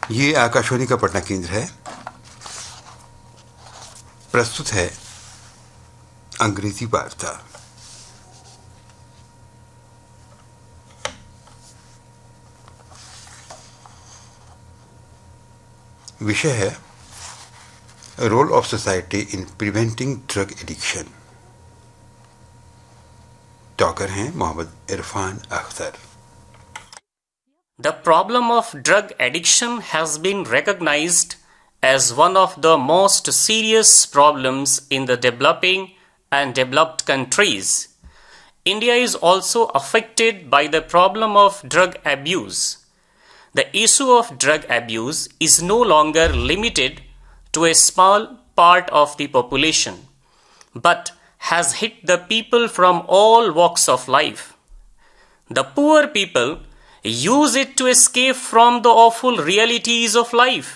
ये आकाशवाणी का पटना केंद्र है। प्रस्तुत है अंग्रेजी वार्ता। विषय है role of society in preventing drug addiction. Talker हैं Mohammad Irfan Akhtar. The problem of drug addiction has been recognized as one of the most serious problems in the developing and developed countries. India is also affected by the problem of drug abuse. The issue of drug abuse is no longer limited to a small part of the population, but has hit the people from all walks of life. The poor people use it to escape from the awful realities of life,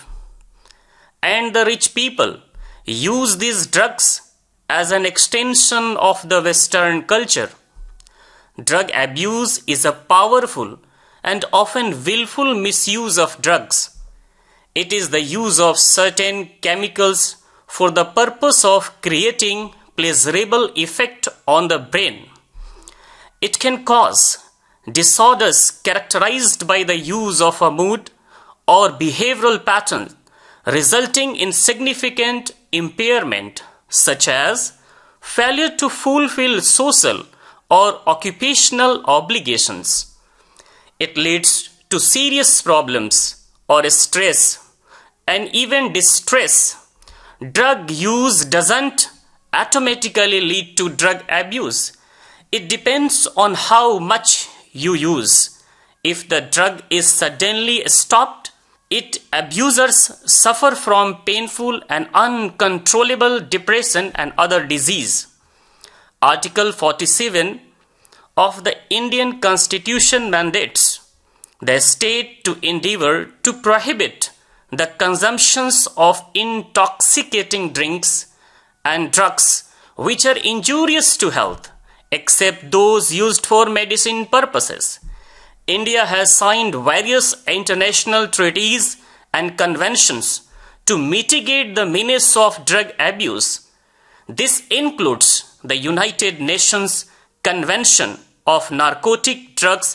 and the rich people use these drugs as an extension of the Western culture. Drug abuse is a powerful and often willful misuse of drugs. It is the use of certain chemicals for the purpose of creating pleasurable effect on the brain. It can cause disorders characterized by the use of a mood or behavioral pattern resulting in significant impairment, such as failure to fulfill social or occupational obligations. It leads to serious problems or stress and even distress. Drug use doesn't automatically lead to drug abuse. It depends on how much you use. If the drug is suddenly stopped, abusers suffer from painful and uncontrollable depression and other disease. Article 47 of the Indian Constitution mandates the state to endeavor to prohibit the consumptions of intoxicating drinks and drugs which are injurious to health, except those used for medicine purposes. India has signed various international treaties and conventions to mitigate the menace of drug abuse. This includes the United Nations Convention of Narcotic Drugs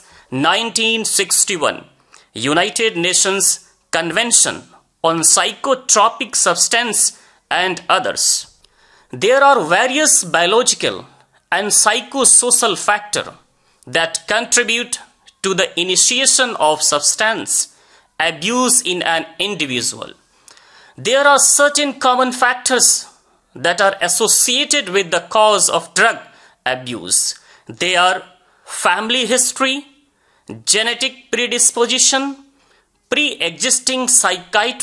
1961, United Nations Convention on Psychotropic Substance, and others. There are various biological and psychosocial factors that contribute to the initiation of substance abuse in an individual. There are certain common factors that are associated with the cause of drug abuse. They are family history, genetic predisposition, pre-existing psychiatric